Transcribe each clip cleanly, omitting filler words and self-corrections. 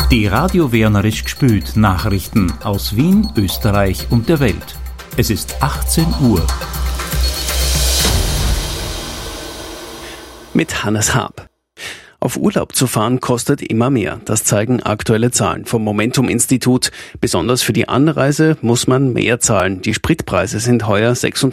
Die Radio Wernerisch gspült Nachrichten aus Wien, Österreich und der Welt. Es ist 18 Uhr. Mit Hannes Haab. Auf Urlaub zu fahren kostet immer mehr. Das zeigen aktuelle Zahlen vom Momentum-Institut. Besonders für die Anreise muss man mehr zahlen. Die Spritpreise sind heuer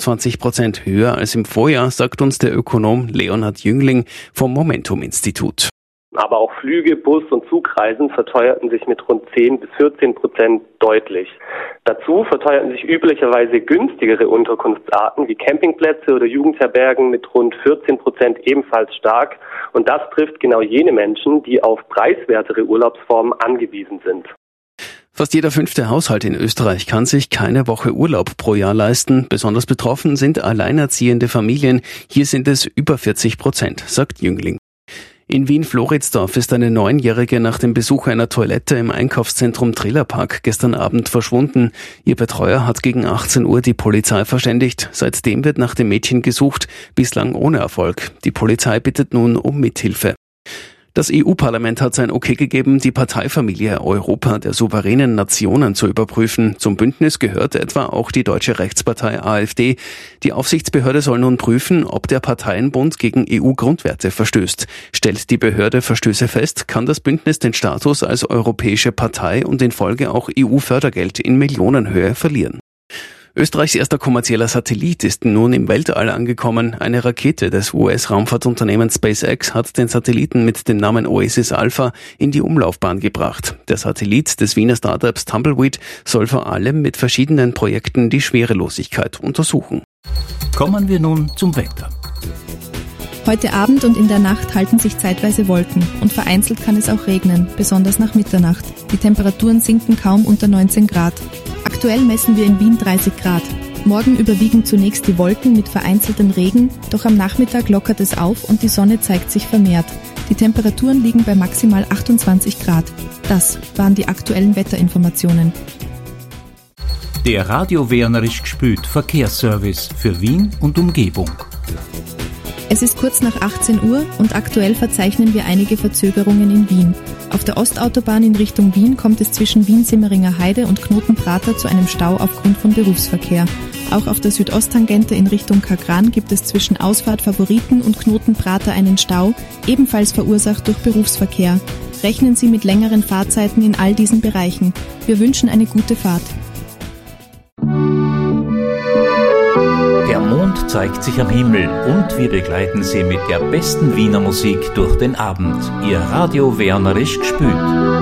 26% höher als im Vorjahr, sagt uns der Ökonom Leonhard Jüngling vom Momentum-Institut. Aber auch Flüge, Bus- und Zugreisen verteuerten sich mit rund 10-14% deutlich. Dazu verteuerten sich üblicherweise günstigere Unterkunftsarten wie Campingplätze oder Jugendherbergen mit rund 14% ebenfalls stark. Und das trifft genau jene Menschen, die auf preiswertere Urlaubsformen angewiesen sind. Fast jeder 5. Haushalt in Österreich kann sich keine Woche Urlaub pro Jahr leisten. Besonders betroffen sind alleinerziehende Familien. Hier sind es über 40%, sagt Jüngling. In Wien-Floridsdorf ist eine 9-Jährige nach dem Besuch einer Toilette im Einkaufszentrum Trillerpark gestern Abend verschwunden. Ihr Betreuer hat gegen 18 Uhr die Polizei verständigt. Seitdem wird nach dem Mädchen gesucht, bislang ohne Erfolg. Die Polizei bittet nun um Mithilfe. Das EU-Parlament hat sein Okay gegeben, die Parteifamilie Europa der souveränen Nationen zu überprüfen. Zum Bündnis gehört etwa auch die deutsche Rechtspartei AfD. Die Aufsichtsbehörde soll nun prüfen, ob der Parteienbund gegen EU-Grundwerte verstößt. Stellt die Behörde Verstöße fest, kann das Bündnis den Status als europäische Partei und in Folge auch EU-Fördergeld in Millionenhöhe verlieren. Österreichs erster kommerzieller Satellit ist nun im Weltall angekommen. Eine Rakete des US-Raumfahrtunternehmens SpaceX hat den Satelliten mit dem Namen Oasis Alpha in die Umlaufbahn gebracht. Der Satellit des Wiener Startups Tumbleweed soll vor allem mit verschiedenen Projekten die Schwerelosigkeit untersuchen. Kommen wir nun zum Wetter. Heute Abend und in der Nacht halten sich zeitweise Wolken und vereinzelt kann es auch regnen, besonders nach Mitternacht. Die Temperaturen sinken kaum unter 19 Grad. Aktuell messen wir in Wien 30 Grad. Morgen überwiegen zunächst die Wolken mit vereinzeltem Regen, doch am Nachmittag lockert es auf und die Sonne zeigt sich vermehrt. Die Temperaturen liegen bei maximal 28 Grad. Das waren die aktuellen Wetterinformationen. Der Radio Wernerisch gspült Verkehrsservice für Wien und Umgebung. Es ist kurz nach 18 Uhr und aktuell verzeichnen wir einige Verzögerungen in Wien. Auf der Ostautobahn in Richtung Wien kommt es zwischen Wien-Simmeringer Heide und Knoten-Prater zu einem Stau aufgrund von Berufsverkehr. Auch auf der Südosttangente in Richtung Kagran gibt es zwischen Ausfahrt Favoriten und Knoten-Prater einen Stau, ebenfalls verursacht durch Berufsverkehr. Rechnen Sie mit längeren Fahrzeiten in all diesen Bereichen. Wir wünschen eine gute Fahrt. Der Mond zeigt sich am Himmel und wir begleiten Sie mit der besten Wiener Musik durch den Abend. Ihr Radio Wernerisch gspült.